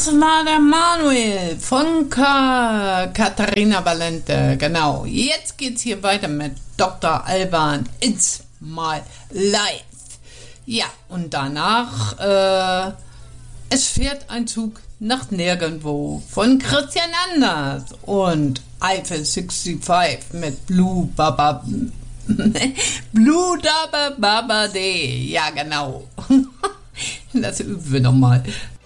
Das war der Manuel von Katharina Valente. Genau. Jetzt geht's hier weiter mit Dr. Alban. It's my life. Ja, und danach, es fährt ein Zug nach Nirgendwo von Christian Anders und Eiffel 65 mit Blue Baba. Blue Dabba Baba Day. Ja, genau. Das üben wir nochmal.